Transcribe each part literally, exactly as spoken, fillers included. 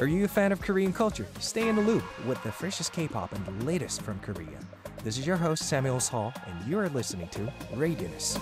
Are you a fan of Korean culture? Stay in the loop with the freshest K-pop and the latest from Korea. This is your host Samuel Hall, and you are listening to Radius.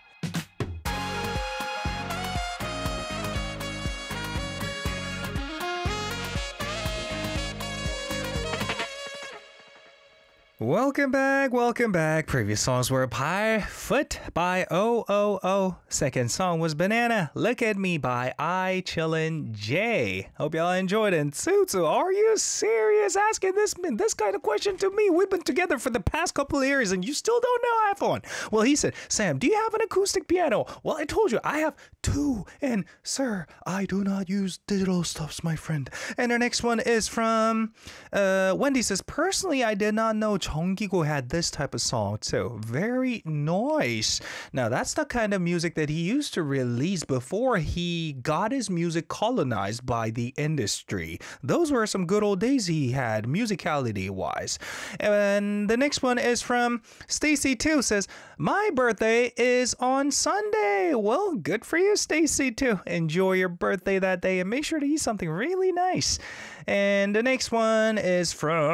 Welcome back, welcome back. Previous songs were Pie Foot by O O O. Second song was Banana, Look at Me by I Chillin' J. Hope y'all enjoyed it. And Tsutsu, are you serious asking this this kind of question to me? We've been together for the past couple of years and you still don't know iPhone. Well, he said, Sam, do you have an acoustic piano? Well, I told you, I have two. And sir, I do not use digital stuffs, my friend. And our next one is from uh, Wendy says, personally, I did not know Jonggigo had this type of song too. Very nice. Now that's the kind of music that he used to release before he got his music colonized by the industry. Those were some good old days he had musicality wise. And the next one is from Stacy too. Says, my birthday is on Sunday. Well, good for you, Stacy too. Enjoy your birthday that day and make sure to eat something really nice. And the next one is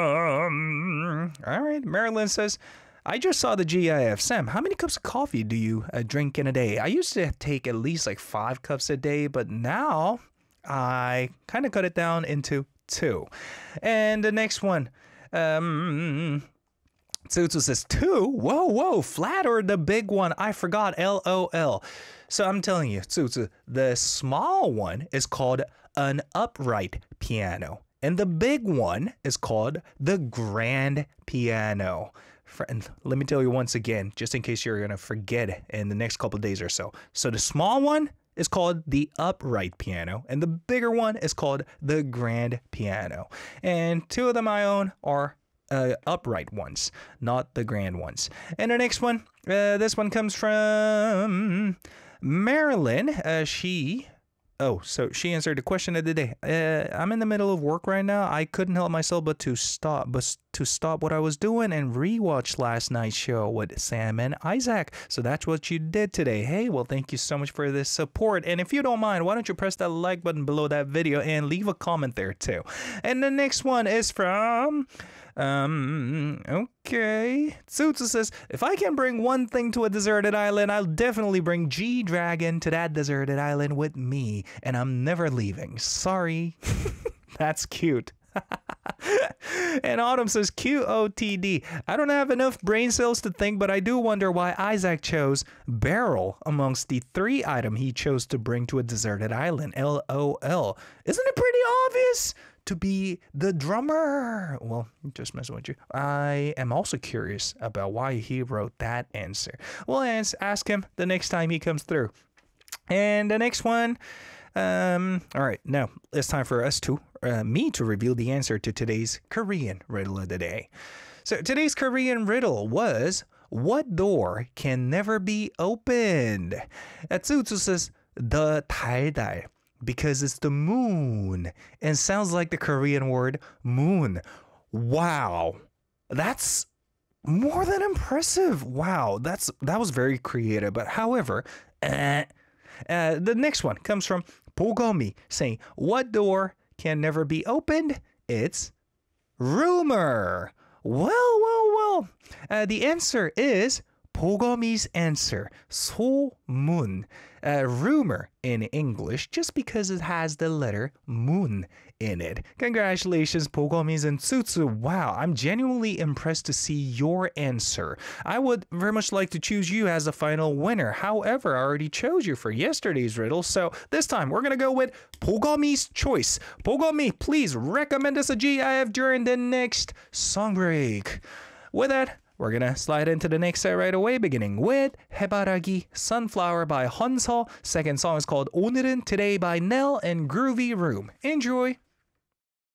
from, all right, Marilyn says, I just saw the G I F. Sam, how many cups of coffee do you uh, drink in a day? I used to take at least like five cups a day, but now I kind of cut it down into two. And the next one, um, Tsutsu says two? Whoa, whoa, flat or the big one? I forgot, L O L. So I'm telling you, Tsutsu, the small one is called an upright piano. And the big one is called the grand piano. Friend, let me tell you once again, just in case you're going to forget in the next couple of days or so. So the small one is called the upright piano, and the bigger one is called the grand piano. And two of them I own are uh, upright ones, not the grand ones. And the next one, uh, this one comes from Marilyn. Uh, she... Oh, so she answered the question of the day. Uh, I'm in the middle of work right now. I couldn't help myself but to stop, but to stop what I was doing and rewatch last night's show with Sam and Isaac. So that's what you did today. Hey, well, thank you so much for this support. And if you don't mind, why don't you press that like button below that video and leave a comment there too. And the next one is from, um, okay. Tsutsu says, if I can bring one thing to a deserted island, I'll definitely bring G-Dragon to that deserted island with me. And I'm never leaving. Sorry. That's cute. And Autumn says Q O T D. I don't have enough brain cells to think, but I do wonder why Isaac chose barrel amongst the three items he chose to bring to a deserted island. L O L. Isn't it pretty obvious to be the drummer? Well, just messing with you. I am also curious about why he wrote that answer. We'll ask him the next time he comes through. And the next one, um, all right, now it's time for us to, uh, me to reveal the answer to today's Korean riddle of the day. So today's Korean riddle was, what door can never be opened? Tsutsu says, the 달달, because it's the moon, and sounds like the Korean word moon. Wow, that's more than impressive. Wow, that's that was very creative. But however, uh, Uh, the next one comes from Pogomi saying, what door can never be opened? It's rumor. Well, well, well. Uh, the answer is Pogomi's answer, 소문, uh, rumor in English, just because it has the letter moon in it. Congratulations, Pogomis and Tsutsu. Wow, I'm genuinely impressed to see your answer. I would very much like to choose you as the final winner. However, I already chose you for yesterday's riddle, so this time we're going to go with Pogomi's choice. Pogomi, please recommend us a G I F during the next song break. With that, we're gonna slide into the next set right away, beginning with 해바라기 Sunflower by Honseo. Second song is called 오늘은 Today by Nell and Groovy Room. Enjoy!